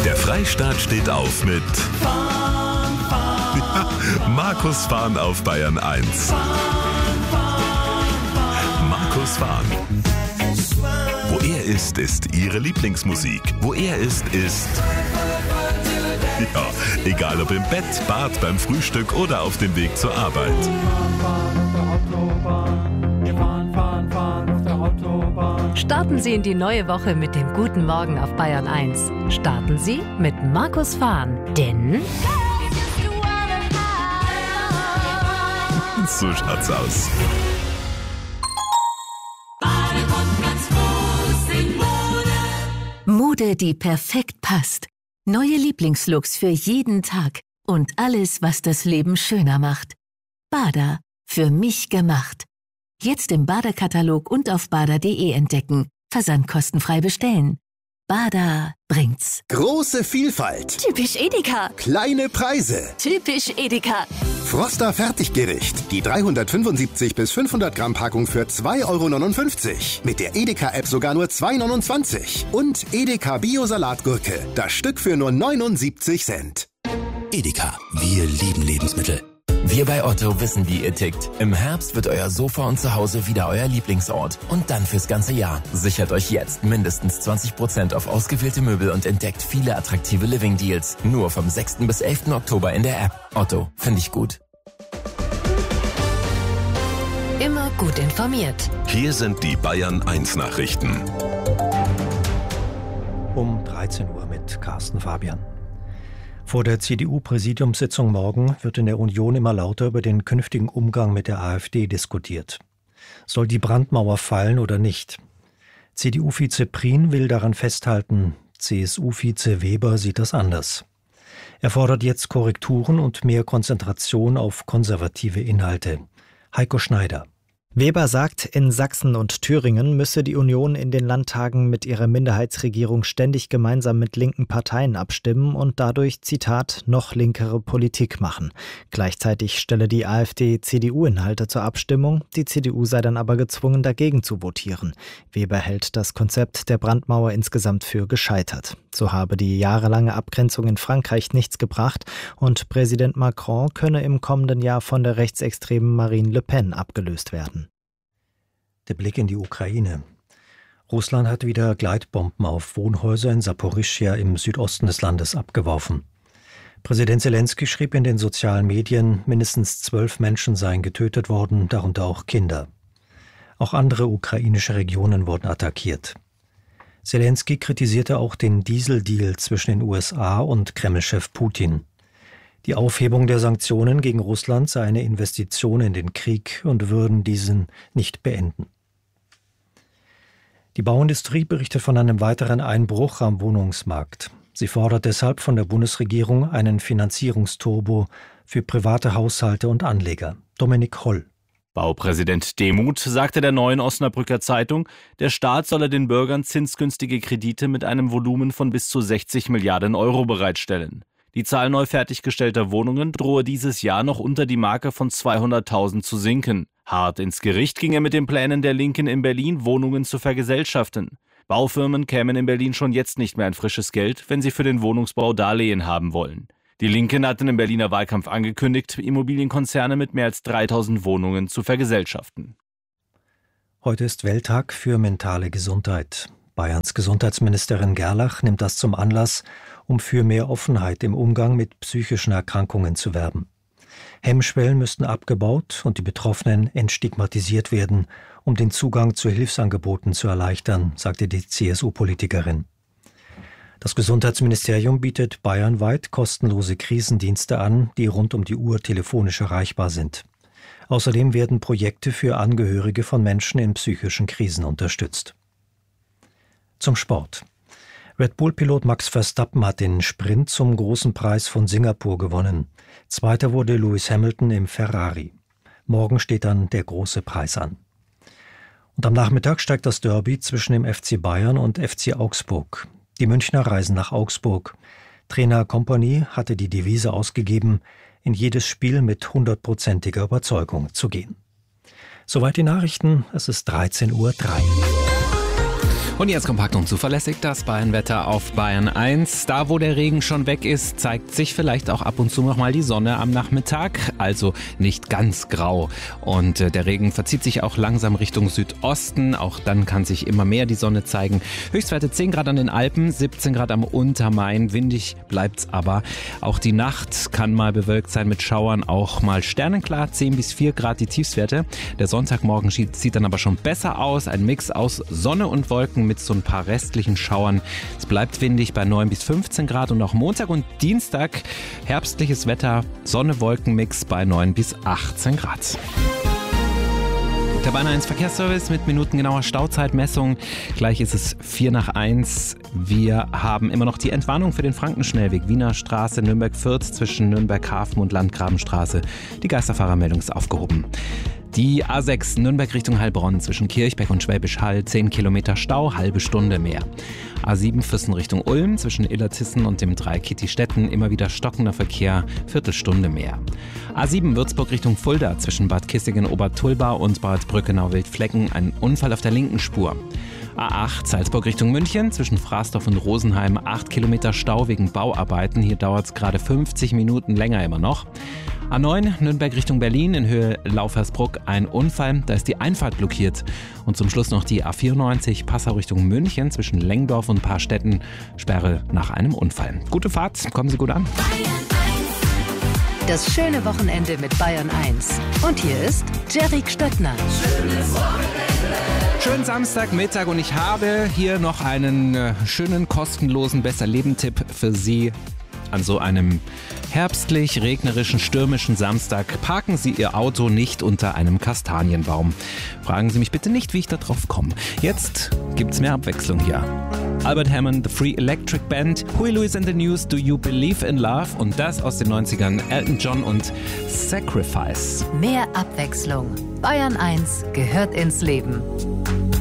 Der Freistaat steht auf mit Markus Fahn auf Bayern 1. Markus Fahn. Wo er ist Ihre Lieblingsmusik. Wo er ist... Ja, egal ob im Bett, Bad, beim Frühstück oder auf dem Weg zur Arbeit. Starten Sie in die neue Woche mit dem Guten Morgen auf Bayern 1. Starten Sie mit Markus Fahn, denn... So schaut's aus. Mode, die perfekt passt. Neue Lieblingslooks für jeden Tag. Und alles, was das Leben schöner macht. Bada, für mich gemacht. Jetzt im Bada-Katalog und auf bada.de entdecken. Versandkostenfrei bestellen. Bada bringt's. Große Vielfalt. Typisch Edeka. Kleine Preise. Typisch Edeka. Froster Fertiggericht. Die 375 bis 500 Gramm Packung für 2,59 €. Mit der Edeka-App sogar nur 2,29 €. Und Edeka Bio-Salatgurke. Das Stück für nur 79 Cent. Edeka. Wir lieben Lebensmittel. Wir bei Otto wissen, wie ihr tickt. Im Herbst wird euer Sofa und Zuhause wieder euer Lieblingsort. Und dann fürs ganze Jahr. Sichert euch jetzt mindestens 20% auf ausgewählte Möbel und entdeckt viele attraktive Living-Deals. Nur vom 6. bis 11. Oktober in der App. Otto, finde ich gut. Immer gut informiert. Hier sind die Bayern 1 Nachrichten. Um 13 Uhr mit Carsten Fabian. Vor der CDU-Präsidiumssitzung morgen wird in der Union immer lauter über den künftigen Umgang mit der AfD diskutiert. Soll die Brandmauer fallen oder nicht? CDU-Vize Prien will daran festhalten, CSU-Vize Weber sieht das anders. Er fordert jetzt Korrekturen und mehr Konzentration auf konservative Inhalte. Heiko Schneider. Weber sagt, in Sachsen und Thüringen müsse die Union in den Landtagen mit ihrer Minderheitsregierung ständig gemeinsam mit linken Parteien abstimmen und dadurch, Zitat, noch linkere Politik machen. Gleichzeitig stelle die AfD CDU-Inhalte zur Abstimmung, die CDU sei dann aber gezwungen, dagegen zu votieren. Weber hält das Konzept der Brandmauer insgesamt für gescheitert. So habe die jahrelange Abgrenzung in Frankreich nichts gebracht und Präsident Macron könne im kommenden Jahr von der rechtsextremen Marine Le Pen abgelöst werden. Der Blick in die Ukraine. Russland hat wieder Gleitbomben auf Wohnhäuser in Saporischschja im Südosten des Landes abgeworfen. Präsident Selenskyj schrieb in den sozialen Medien, mindestens 12 Menschen seien getötet worden, darunter auch Kinder. Auch andere ukrainische Regionen wurden attackiert. Selenskyj kritisierte auch den Dieseldeal zwischen den USA und Kreml-Chef Putin. Die Aufhebung der Sanktionen gegen Russland sei eine Investition in den Krieg und würden diesen nicht beenden. Die Bauindustrie berichtet von einem weiteren Einbruch am Wohnungsmarkt. Sie fordert deshalb von der Bundesregierung einen Finanzierungsturbo für private Haushalte und Anleger. Dominik Holl. Baupräsident Demuth sagte der Neuen Osnabrücker Zeitung, der Staat solle den Bürgern zinsgünstige Kredite mit einem Volumen von bis zu 60 Milliarden Euro bereitstellen. Die Zahl neu fertiggestellter Wohnungen drohe dieses Jahr noch unter die Marke von 200.000 zu sinken. Hart ins Gericht ging er mit den Plänen der Linken in Berlin, Wohnungen zu vergesellschaften. Baufirmen kämen in Berlin schon jetzt nicht mehr an frisches Geld, wenn sie für den Wohnungsbau Darlehen haben wollen. Die Linken hatten im Berliner Wahlkampf angekündigt, Immobilienkonzerne mit mehr als 3.000 Wohnungen zu vergesellschaften. Heute ist Welttag für mentale Gesundheit. Bayerns Gesundheitsministerin Gerlach nimmt das zum Anlass, um für mehr Offenheit im Umgang mit psychischen Erkrankungen zu werben. Hemmschwellen müssten abgebaut und die Betroffenen entstigmatisiert werden, um den Zugang zu Hilfsangeboten zu erleichtern, sagte die CSU-Politikerin. Das Gesundheitsministerium bietet bayernweit kostenlose Krisendienste an, die rund um die Uhr telefonisch erreichbar sind. Außerdem werden Projekte für Angehörige von Menschen in psychischen Krisen unterstützt. Zum Sport. Red Bull-Pilot Max Verstappen hat den Sprint zum Großen Preis von Singapur gewonnen. Zweiter wurde Lewis Hamilton im Ferrari. Morgen steht dann der große Preis an. Und am Nachmittag steigt das Derby zwischen dem FC Bayern und FC Augsburg. Die Münchner reisen nach Augsburg. Trainer Kompany hatte die Devise ausgegeben, in jedes Spiel mit 100%iger Überzeugung zu gehen. Soweit die Nachrichten, es ist 13:03 Uhr. Und jetzt kompakt und zuverlässig das Bayern-Wetter auf Bayern 1. Da, wo der Regen schon weg ist, zeigt sich vielleicht auch ab und zu noch mal die Sonne am Nachmittag. Also nicht ganz grau. Und der Regen verzieht sich auch langsam Richtung Südosten. Auch dann kann sich immer mehr die Sonne zeigen. Höchstwerte 10 Grad an den Alpen, 17 Grad am Untermain. Windig bleibt's aber. Auch die Nacht kann mal bewölkt sein mit Schauern. Auch mal sternenklar, 10 bis 4 Grad die Tiefstwerte. Der Sonntagmorgen sieht dann aber schon besser aus. Ein Mix aus Sonne und Wolken mit so ein paar restlichen Schauern. Es bleibt windig bei 9 bis 15 Grad und auch Montag und Dienstag herbstliches Wetter, Sonne-Wolken-Mix bei 9 bis 18 Grad. Der Bayern 1 Verkehrsservice mit minutengenauer Stauzeitmessung. Gleich ist es 1:04. Wir haben immer noch die Entwarnung für den Frankenschnellweg Wiener Straße, Nürnberg-Fürth zwischen Nürnberg-Hafen und Landgrabenstraße. Die Geisterfahrermeldung ist aufgehoben. Die A6 Nürnberg Richtung Heilbronn zwischen Kirchberg und Schwäbisch Hall, 10 Kilometer Stau, halbe Stunde mehr. A7 Füssen Richtung Ulm zwischen Illertissen und dem Dreieck Kittistetten, immer wieder stockender Verkehr, Viertelstunde mehr. A7 Würzburg Richtung Fulda zwischen Bad Kissingen-Obertulba und Bad Brückenau-Wildflecken, ein Unfall auf der linken Spur. A8 Salzburg Richtung München zwischen Frasdorf und Rosenheim, 8 Kilometer Stau wegen Bauarbeiten. Hier dauert es gerade 50 Minuten länger immer noch. A9 Nürnberg Richtung Berlin in Höhe Laufersbruck, ein Unfall, da ist die Einfahrt blockiert. Und zum Schluss noch die A94 Passau Richtung München zwischen Lengdorf und Paarstetten, Sperre nach einem Unfall. Gute Fahrt, kommen Sie gut an. Das schöne Wochenende mit Bayern 1. Und hier ist Jerry Stöttner. Schönes Wochenende. Schönen Samstagmittag und ich habe hier noch einen schönen, kostenlosen Besser-Leben-Tipp für Sie. An so einem herbstlich, regnerischen, stürmischen Samstag parken Sie Ihr Auto nicht unter einem Kastanienbaum. Fragen Sie mich bitte nicht, wie ich da drauf komme. Jetzt gibt's mehr Abwechslung hier. Albert Hammond, The Free Electric Band, Huey Lewis and the News, Do You Believe in Love? Und das aus den 90ern, Elton John und Sacrifice. Mehr Abwechslung. Bayern 1 gehört ins Leben.